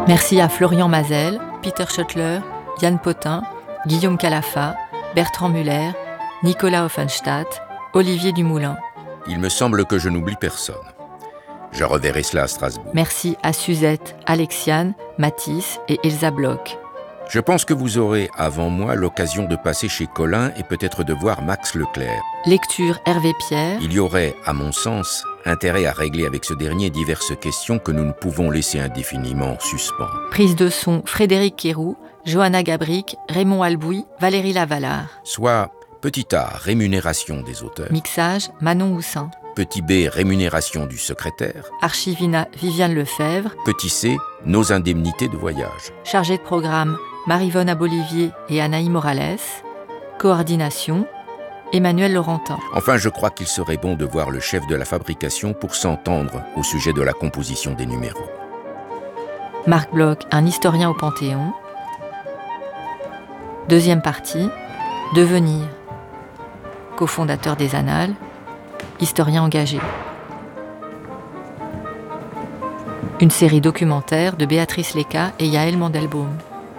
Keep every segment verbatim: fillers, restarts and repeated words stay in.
Merci à Florian Mazel, Peter Schottler, Yann Potin, Guillaume Calafa, Bertrand Muller, Nicolas Offenstadt, Olivier Dumoulin. Il me semble que je n'oublie personne. Je reverrai cela à Strasbourg. Merci à Suzette, Alexiane, Mathis et Elsa Bloch. Je pense que vous aurez, avant moi, l'occasion de passer chez Colin et peut-être de voir Max Leclerc. Lecture Hervé Pierre. Il y aurait, à mon sens, intérêt à régler avec ce dernier diverses questions que nous ne pouvons laisser indéfiniment en suspens. Prise de son Frédéric Quéroux, Johanna Gabric, Raymond Albouy, Valérie Lavallard. Soit petit A, rémunération des auteurs. Mixage Manon Houssin. Petit B, rémunération du secrétaire. Archivina Viviane Lefebvre. Petit C, nos indemnités de voyage. Chargé de programme Maryvonne Abolivier et Anaï Morales. Coordination Emmanuel Laurentin. Enfin, je crois qu'il serait bon de voir le chef de la fabrication pour s'entendre au sujet de la composition des numéros. Marc Bloch, un historien au Panthéon. Deuxième partie, Devenir. Cofondateur des Annales, historien engagé. Une série documentaire de Béatrice Léca et Yaël Mandelbaum.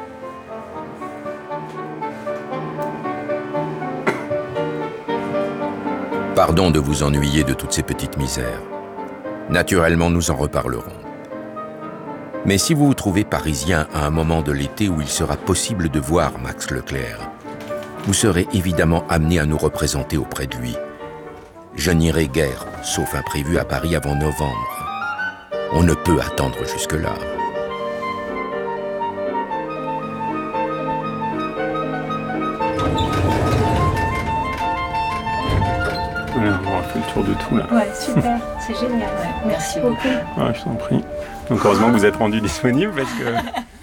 Pardon de vous ennuyer de toutes ces petites misères. Naturellement, nous en reparlerons. Mais si vous vous trouvez parisien à un moment de l'été où il sera possible de voir Max Leclerc, vous serez évidemment amené à nous représenter auprès de lui. Je n'irai guère, sauf imprévu, à Paris avant novembre. On ne peut attendre jusque-là. Voilà, on a fait le tour de tout là. Ouais, super, c'est génial. Ouais, merci beaucoup. Ouais, je t'en prie. Donc heureusement que vous êtes rendu disponible parce que...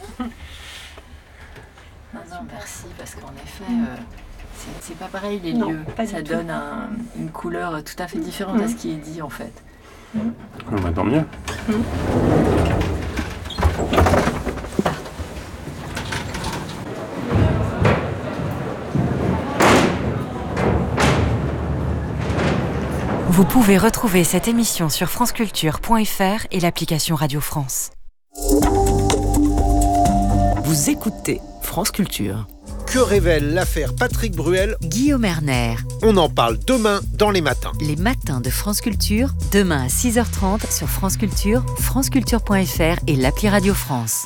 Non, non, merci, parce qu'en effet, euh, c'est, c'est pas pareil les non, lieux. Ça donne un, une couleur tout à fait différente mmh. à ce qui est dit en fait. Mmh. Oh, bah, tant mieux. Mmh. Vous pouvez retrouver cette émission sur franceculture point f r et l'application Radio France. Vous écoutez France Culture. Que révèle l'affaire Patrick Bruel ? Guillaume Erner. On en parle demain dans Les Matins. Les Matins de France Culture, demain à six heures trente sur France Culture, franceculture point f r et l'appli Radio France.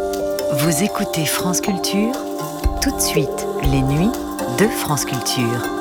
Vous écoutez France Culture, tout de suite, les nuits de France Culture.